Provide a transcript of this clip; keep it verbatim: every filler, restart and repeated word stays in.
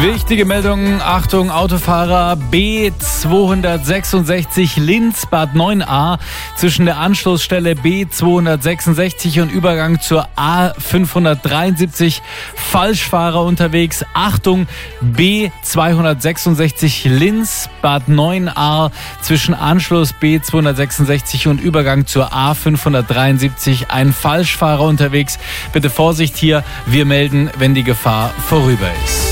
Wichtige Meldung, Achtung, Autofahrer B zweihundertsechsundsechzig Linz Bad neun a zwischen der Anschlussstelle B zweihundertsechsundsechzig und Übergang zur A fünfhundertdreiundsiebzig. Falschfahrer unterwegs. Achtung, B zweihundertsechsundsechzig Linz Bad neun a zwischen Anschluss B zweihundertsechsundsechzig und Übergang zur A fünfhundertdreiundsiebzig. Ein Falschfahrer unterwegs. Bitte Vorsicht hier, wir melden, wenn die Gefahr vorüber ist.